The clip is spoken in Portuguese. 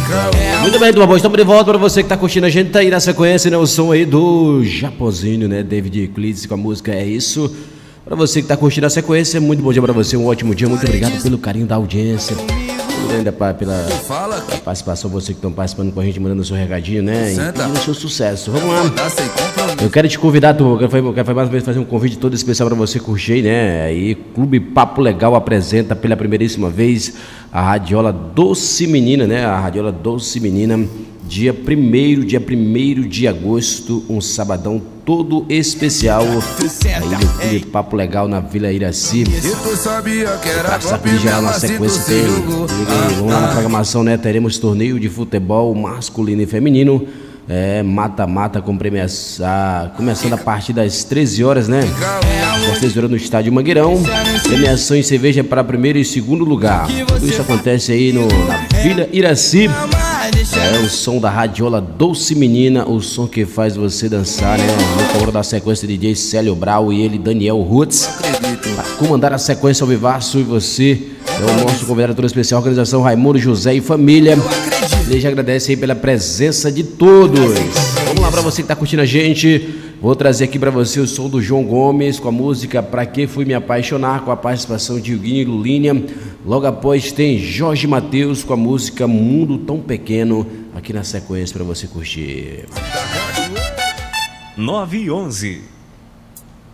Muito bem, turma boa, estamos de volta para você que tá curtindo a gente, tá aí na sequência, né, o som aí do Japozinho, né, David Euclides com a música É Isso. Para você que tá curtindo a sequência, muito bom dia para você, um ótimo dia, muito obrigado pelo carinho da audiência, ainda pela participação, você que estão participando com a gente, mandando o seu recadinho, né, e o seu sucesso. Vamos lá. Eu quero te convidar, turma, eu quero mais uma vez fazer um convite todo especial para você curtir, né? Aí, Clube Papo Legal apresenta pela primeiríssima vez a Radiola Doce Menina, né? A Radiola Doce Menina, dia 1º de agosto, um sabadão todo especial aí no Clube Papo Legal na Vila Iraci. Pra saber geral na sequência tem. Vamos lá na programação, né? Teremos torneio de futebol masculino e feminino. Mata-mata com premiação, começando a partir das 13 horas, né? Às 13 horas no estádio Mangueirão. Premiação em cerveja para primeiro e segundo lugar. Tudo isso acontece aí na Vila Iraci. O som da Radiola Doce Menina, o som que faz você dançar, né? No comando da sequência DJ Célio Brau e ele, Daniel Roots. Para comandar a sequência ao vivaço, e você é o nosso convidado todo especial, organização Raimundo José e família. Ele já agradece aí pela presença de todos. Vamos lá, para você que tá curtindo a gente, vou trazer aqui para você o som do João Gomes com a música Pra Que Fui Me Apaixonar, com a participação de Huguinho e Lulinha. Logo após tem Jorge Mateus com a música Mundo Tão Pequeno, aqui na sequência para você curtir. 9 e 11.